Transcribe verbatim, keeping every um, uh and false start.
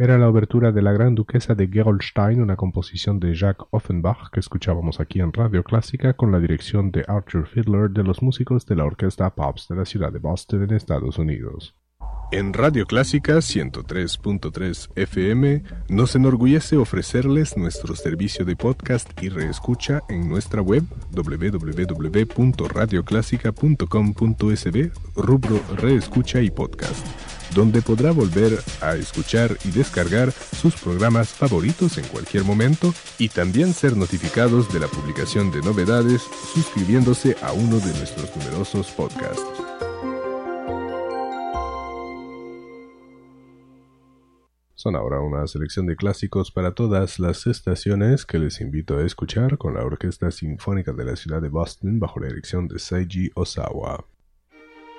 Era la obertura de La Gran Duquesa de Gerolstein, una composición de Jacques Offenbach que escuchábamos aquí en Radio Clásica con la dirección de Arthur Fiedler de los músicos de la Orquesta Pops de la ciudad de Boston en Estados Unidos. En Radio Clásica ciento tres punto tres F M nos enorgullece ofrecerles nuestro servicio de podcast y reescucha en nuestra web doble u doble u doble u punto radio clásica punto com punto es be, rubro Reescucha y Podcast, donde podrá volver a escuchar y descargar sus programas favoritos en cualquier momento y también ser notificados de la publicación de novedades suscribiéndose a uno de nuestros numerosos podcasts. Son ahora una selección de clásicos para todas las estaciones que les invito a escuchar con la Orquesta Sinfónica de la ciudad de Boston bajo la dirección de Seiji Ozawa.